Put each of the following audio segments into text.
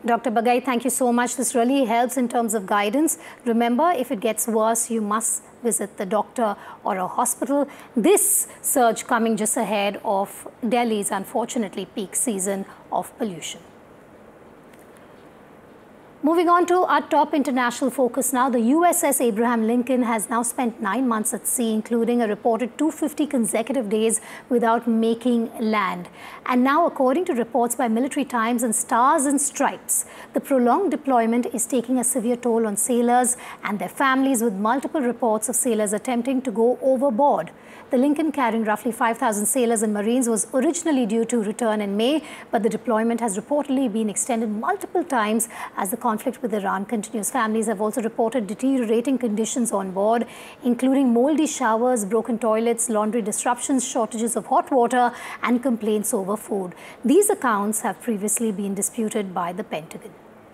Dr. Bagai, thank you so much. This really helps in terms of guidance. Remember, if it gets worse, you must visit the doctor or a hospital. This surge coming just ahead of Delhi's, unfortunately, peak season of pollution. Moving on to our top international focus now, the USS Abraham Lincoln has now spent 9 months at sea, including a reported 250 consecutive days without making land. And now, according to reports by Military Times and Stars and Stripes, the prolonged deployment is taking a severe toll on sailors and their families, with multiple reports of sailors attempting to go overboard. The Lincoln, carrying roughly 5,000 sailors and Marines, was originally due to return in May, but the deployment has reportedly been extended multiple times as the conflict with Iran continues. Families have also reported deteriorating conditions on board, including moldy showers, broken toilets, laundry disruptions, shortages of hot water, and complaints over food. These accounts have previously been disputed by the Pentagon.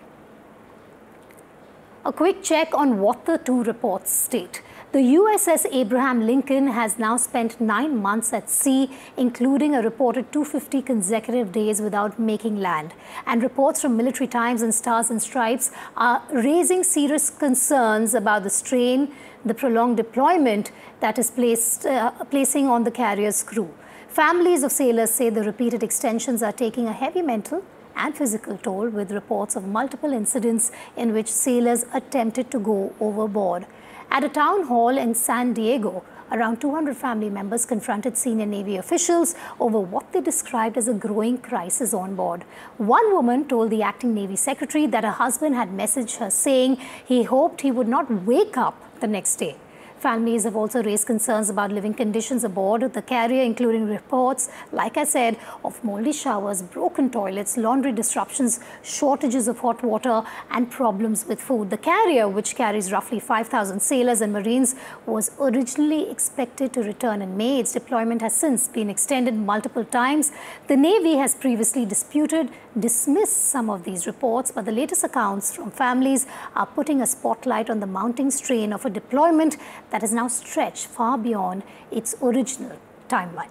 A quick check on what the two reports state. The USS Abraham Lincoln has now spent 9 months at sea, including a reported 250 consecutive days without making land. And reports from Military Times and Stars and Stripes are raising serious concerns about the strain the prolonged deployment that is placing on the carrier's crew. Families of sailors say the repeated extensions are taking a heavy mental and physical toll, with reports of multiple incidents in which sailors attempted to go overboard. At a town hall in San Diego, around 200 family members confronted senior Navy officials over what they described as a growing crisis on board. One woman told the acting Navy secretary that her husband had messaged her saying he hoped he would not wake up the next day. Families have also raised concerns about living conditions aboard the carrier, including reports, like I said, of moldy showers, broken toilets, laundry disruptions, shortages of hot water, and problems with food. The carrier, which carries roughly 5,000 sailors and Marines, was originally expected to return in May. Its deployment has since been extended multiple times. The Navy has previously dismissed some of these reports, but the latest accounts from families are putting a spotlight on the mounting strain of a deployment that is now stretched far beyond its original timeline.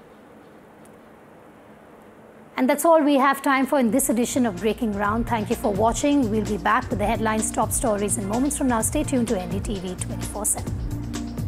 And that's all we have time for in this edition of Breaking Ground. Thank you for watching. We'll be back with the headlines, top stories in moments from now. Stay tuned to NDTV 24/7.